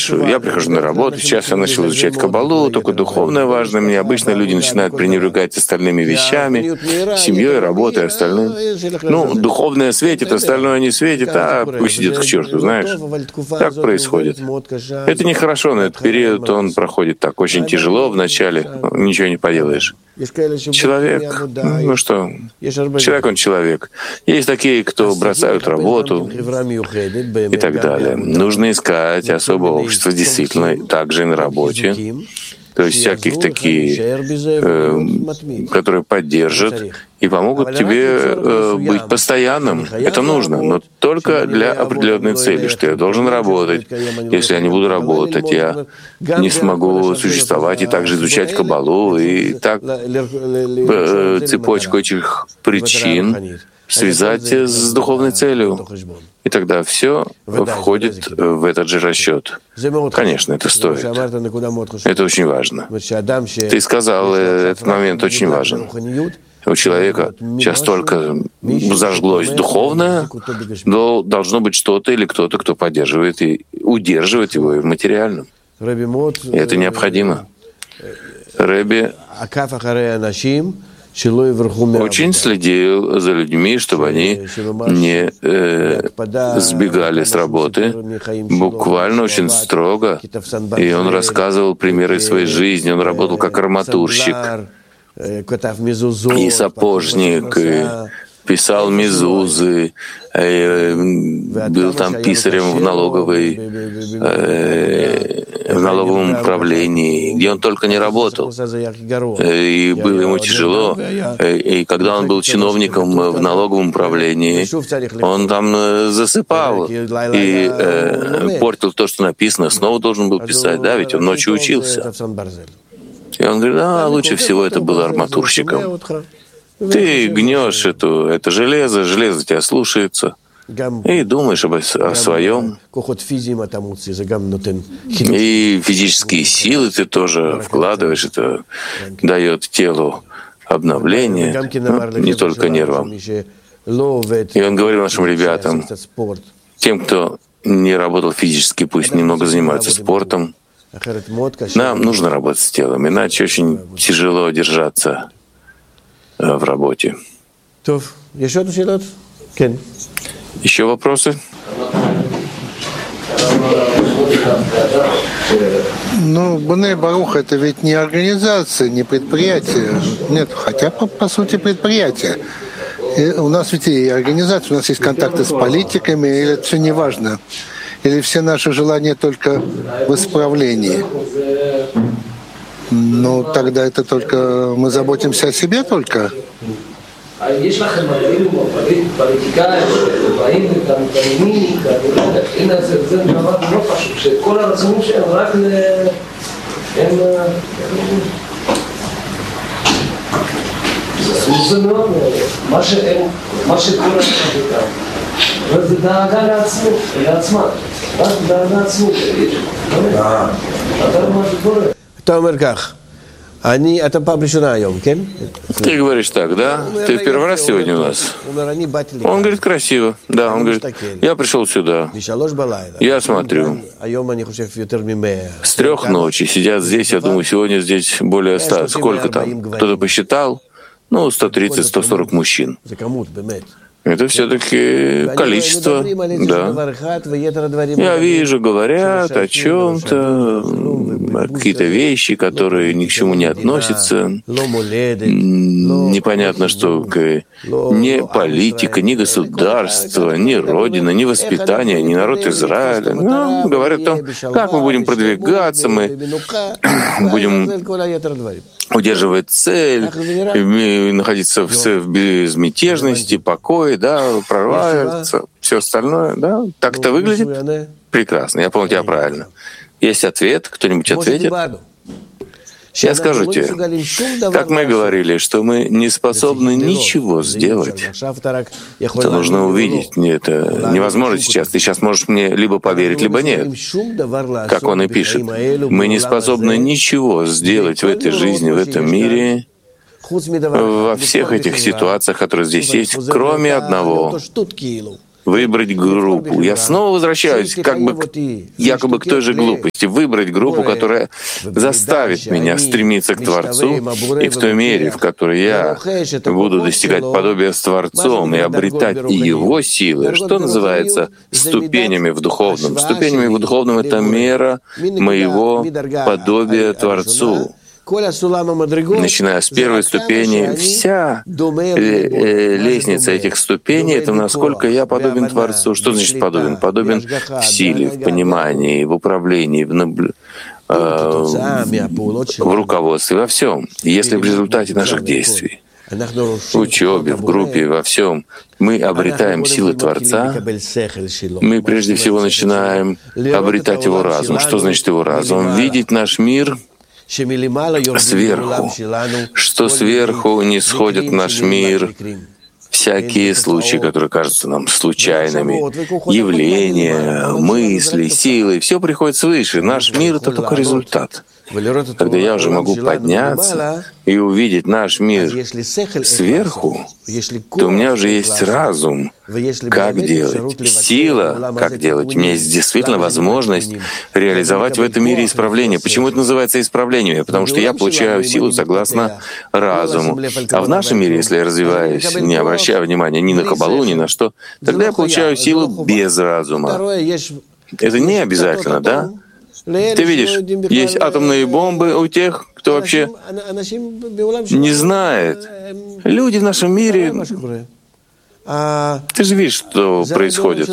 говоришь, я прихожу на работу, сейчас я начал изучать Каббалу, только духовное важно мне. Обычно люди начинают пренебрегать остальными вещами, семьей, работой, остальным. Ну, духовное светит, остальное не светит, а пусть идет к черту, знаешь. Так происходит. Это нехорошо, но этот период, он проходит так очень тяжело вначале, ничего не поделаешь. Человек, ну что, человек он человек. Есть такие, кто бросают работу и так далее. Нужно искать особое общество действительно также и на работе. То есть всяких таких, которые поддержат и помогут тебе быть постоянным. Это нужно, но только для определенной цели, что я должен работать. Если я не буду работать, я не смогу существовать и также изучать Каббалу, и так цепочку этих причин связать с духовной целью. И тогда все входит в этот же расчет. Конечно, это стоит. Это очень важно. Ты сказал, этот момент очень важен. У человека сейчас только зажглось духовное, но должно быть что-то или кто-то, кто поддерживает и удерживает его и в материальном. И это необходимо. Рэби очень следил за людьми, чтобы они не сбегали с работы, буквально очень строго. И он рассказывал примеры своей жизни. Он работал как арматурщик и сапожник, и писал мезузы, был там писарем в налоговом управлении, где он только не работал. И было ему тяжело. И когда он был чиновником в налоговом управлении, он там засыпал и портил то, что написано, снова должен был писать, да, ведь он ночью учился. И он говорит, лучше всего это было арматурщиком. Ты гнешь это железо, железо тебя слушается, и думаешь о своем. И физические силы ты тоже вкладываешь, это дает телу обновление, не только нервам. И он говорил нашим ребятам, тем, кто не работал физически, пусть немного занимаются спортом. Нам нужно работать с телом, иначе очень тяжело держаться в работе. Еще вопросы? Ну, Бней Барух — это ведь не организация, не предприятие. Нет, хотя по сути предприятие. И у нас ведь и организация, у нас есть контакты с политиками, или это все не важно. Или все наши желания только в исправлении. Ну, тогда это только мы заботимся о себе только. יש לכם אפילו פוליטיקאים שבאים ומתעניינים, הנה זה דבר לא פשוט, שכל הרצונים שהם רק הם... זה מאוד, מה שכל הרצונים, וזה דאגה לעצמם, רק דאגה עצמות. אתה אומר שקורה. אתה אומר כך, אתה פעם ראשונה היום, כן? Ты говоришь так, да? Ты в первый раз сегодня у нас? Он говорит, красиво. Да, он говорит, я пришел сюда. Я смотрю. С 3 ночи сидят здесь, я думаю, сегодня здесь более 100. Сколько там? Кто-то посчитал? Ну, 130-140 мужчин. Это все-таки количество, да. Я вижу, говорят о чем-то, какие-то вещи, которые ни к чему не относятся. Непонятно, что ни политика, ни государство, ни Родина, ни воспитание, ни народ Израиля. Ну, говорят о том, как мы будем продвигаться, мы будем удерживать цель, находиться в безмятежности, покое, да, прорваться, все остальное, да. Так это выглядит? Прекрасно, я понял тебя правильно. Есть ответ? Кто-нибудь ответит? Я скажу тебе, как мы говорили, что мы не способны ничего сделать. Это нужно увидеть. Это невозможно сейчас. Ты сейчас можешь мне либо поверить, либо нет. Как он и пишет. Мы не способны ничего сделать в этой жизни, в этом мире, во всех этих ситуациях, которые здесь есть, кроме одного. выбрать группу. Я снова возвращаюсь якобы к той же глупости. Выбрать группу, которая заставит меня стремиться к Творцу, и в той мере, в которой я буду достигать подобия с Творцом и обретать Его силы, что называется ступенями в духовном. Ступенями в духовном — это мера моего подобия Творцу. Начиная с первой ступени, вся лестница этих ступеней — это насколько я подобен Творцу. Что значит подобен? Подобен в силе, в понимании, в управлении, в руководстве, во всем. Если в результате наших действий, в учебе, в группе, во всем мы обретаем силы Творца, мы прежде всего начинаем обретать Его разум. Что значит Его разум? Видеть наш мир сверху, что сверху не сходит в наш мир всякие случаи, которые кажутся нам случайными, явления, мысли, силы, все приходит свыше. Наш мир — это только результат. Когда я уже могу подняться и увидеть наш мир сверху, то у меня уже есть разум, как делать, сила, как делать. У меня есть действительно возможность реализовать в этом мире исправление. Почему это называется исправлением? Потому что я получаю силу согласно разуму. А в нашем мире, если я развиваюсь, не обращая внимания ни на кабалу, ни на что, тогда я получаю силу без разума. Это не обязательно, да? Ты видишь, есть атомные бомбы у тех, кто вообще не знает. Люди в нашем мире... Ты же видишь, что происходит.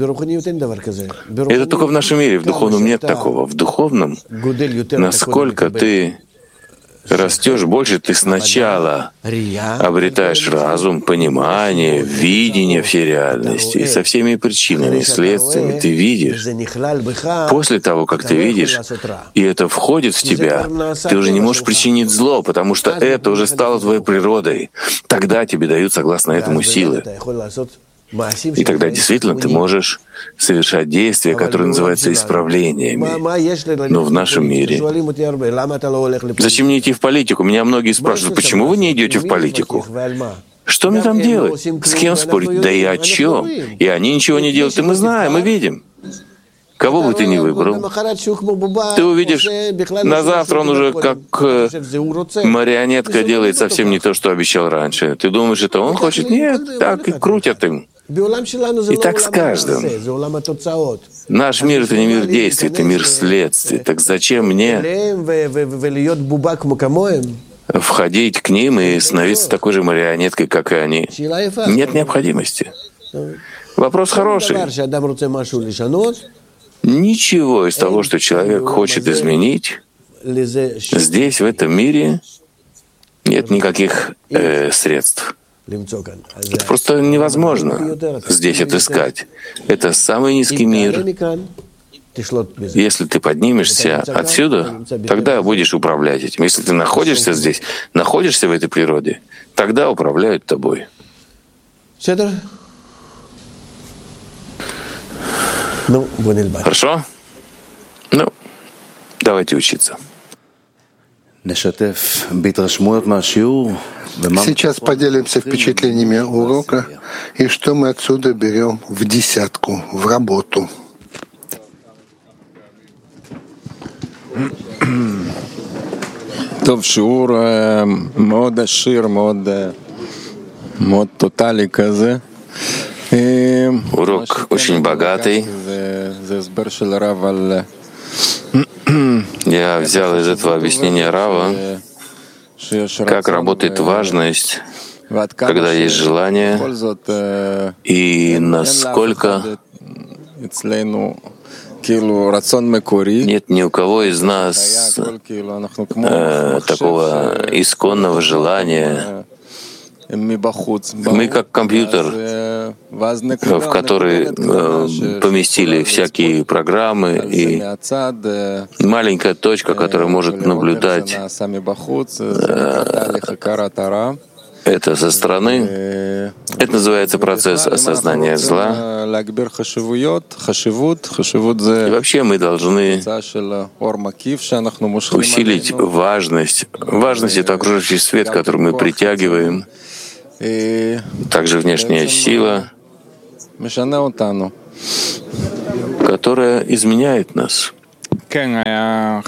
Это только в нашем мире, в духовном нет такого. В духовном, насколько ты растешь больше, ты сначала обретаешь разум, понимание, видение всей реальности и со всеми причинами, следствиями ты видишь. После того, как ты видишь, и это входит в тебя, ты уже не можешь причинить зло, потому что это уже стало твоей природой. Тогда тебе дают, согласно этому, силы. И тогда действительно ты можешь совершать действия, которые называются исправлениями. Но в нашем мире... Зачем мне идти в политику? Меня многие спрашивают, почему вы не идете в политику? Что мне там делать? С кем спорить? Да и о чем? И они ничего не делают, и мы знаем, мы видим. Кого бы ты ни выбрал, ты увидишь, на завтра он уже как марионетка делает совсем не то, что обещал раньше. Ты думаешь, это он хочет? Нет, так и крутят им. И так с каждым. Наш мир — это не мир действий, это мир следствий. Так зачем мне входить к ним и становиться такой же марионеткой, как и они? Нет необходимости. Вопрос хороший. Ничего из того, что человек хочет изменить, здесь, в этом мире, нет никаких средств. Это просто невозможно здесь отыскать. Это самый низкий мир. Если ты поднимешься отсюда, тогда будешь управлять этим. Если ты находишься здесь, находишься в этой природе, тогда управляют тобой. Хорошо? Ну, давайте учиться. Сейчас поделимся впечатлениями урока и что мы отсюда берем в десятку, в работу. טוב, שיעור מאוד עשיר, מאוד טוטלי כזה. Урок очень богатый. Я взял из этого объяснения Рава, как работает важность, когда есть желание, и насколько нет ни у кого из нас такого исконного желания. Мы как компьютер, в который поместили всякие программы, и маленькая точка, которая может наблюдать это со стороны. Это называется процесс осознания зла. И вообще мы должны усилить важность. Важность — это окружающий свет, который мы притягиваем. Также внешняя сила, которая изменяет нас. Такая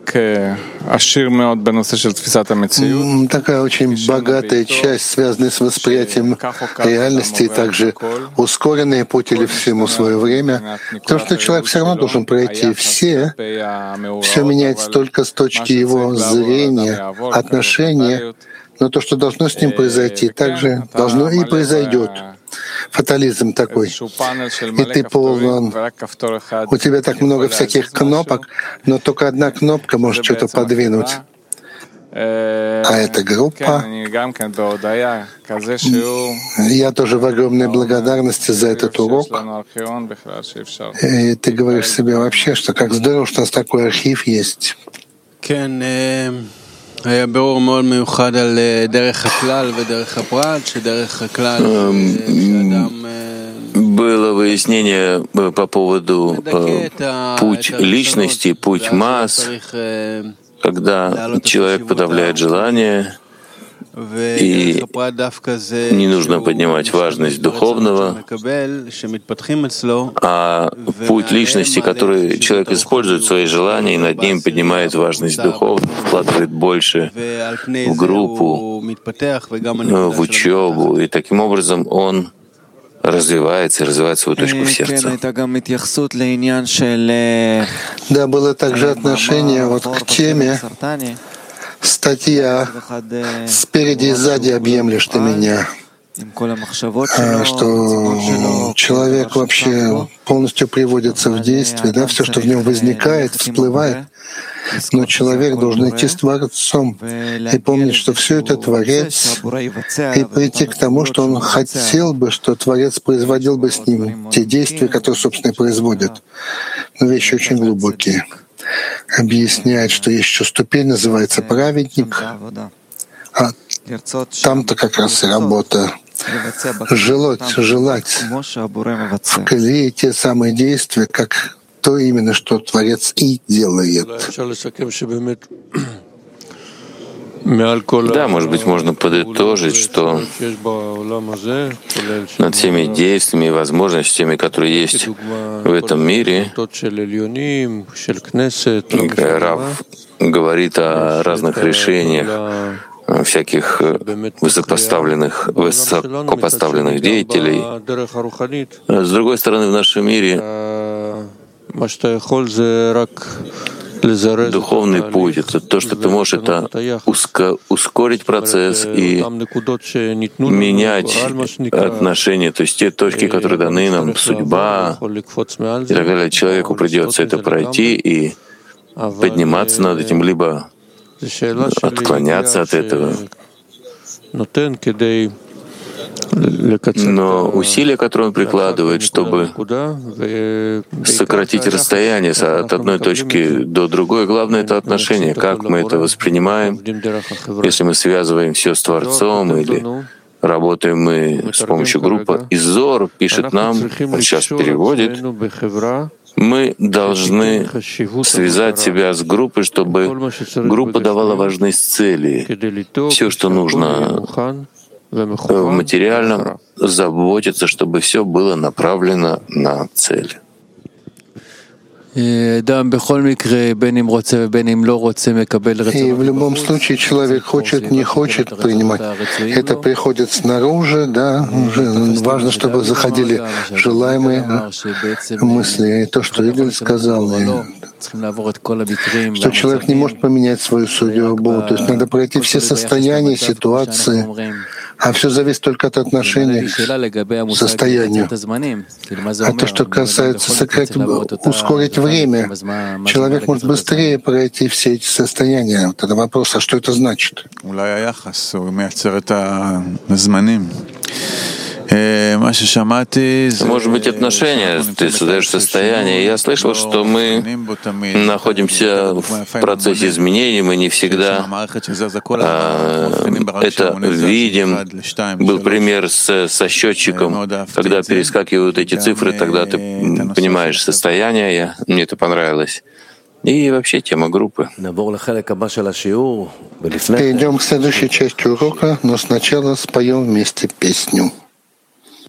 очень богатая часть, связанная с восприятием реальности, и также ускоренный путь или всему свое время. Потому что человек все равно должен пройти все меняется только с точки его зрения, отношения, но то, что должно с ним произойти, также должно и произойдет. Фатализм такой. И ты полон. У тебя так много всяких кнопок, но только одна кнопка может что-то подвинуть. А эта группа, я тоже в огромной благодарности за этот урок. И ты говоришь себе вообще, что как здорово, что у нас такой архив есть. Было выяснение по поводу путь личности, путь масс, когда человек подавляет желание, и не нужно поднимать важность духовного, а путь личности, который человек использует свои желания, и над ним поднимает важность духовного, вкладывает больше в группу, в учебу, и таким образом он развивается свою точку в сердце. Да, было также отношение вот к теме, статья «Спереди и сзади объемлешь ты меня», что человек вообще полностью приводится в действие, да, все, что в нем возникает, всплывает, но человек должен идти с Творцом и помнить, что все это Творец, и прийти к тому, что он хотел бы, что Творец производил бы с ним те действия, которые, собственно, и производят. Но вещи очень глубокие. Объясняет, что есть еще ступень, называется праведник, а там-то как раз и работа. Желать вклеить те самые действия, как то именно, что Творец и делает. Да, может быть, можно подытожить, что над всеми действиями и возможностями, которые есть в этом мире, Рав говорит о разных решениях, всяких высокопоставленных деятелей. С другой стороны, в нашем мире духовный путь — это то, что ты можешь это ускорить процесс и менять отношения, то есть те точки, которые даны нам, судьба и так далее. Человеку придется это пройти и подниматься над этим, либо отклоняться от этого. Но усилия, которые он прикладывает, чтобы сократить расстояние от одной точки до другой, главное — это отношение, как мы это воспринимаем. Если мы связываем все с Творцом или работаем мы с помощью группы. Изор пишет нам, он сейчас переводит, мы должны связать себя с группой, чтобы группа давала важность цели. Все, что нужно в материальном, заботиться, чтобы все было направлено на цель. И в любом случае человек хочет, не хочет принимать. Это приходит снаружи, да. Важно, чтобы заходили желаемые мысли. И то, что Игорь сказал, что человек не может поменять свою судьбу. То есть надо пройти все состояния, ситуации. А все зависит только от отношения к состоянию. А то, что касается ускорить время, человек может быстрее пройти все эти состояния. Вот это вопрос, а что это значит? Может быть, отношения, ты создаешь состояние. Я слышал, что мы находимся в процессе изменений, мы не всегда это видим. Был пример со счетчиком, когда перескакивают эти цифры, тогда ты понимаешь состояние, мне это понравилось. И вообще тема группы. Перейдем к следующей части урока, но сначала споем вместе песню.